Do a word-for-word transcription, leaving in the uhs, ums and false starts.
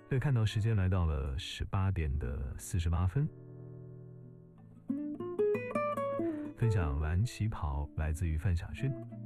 可以看到时间来到了十八点的四十八分。分享完旗袍来自于范晓萱。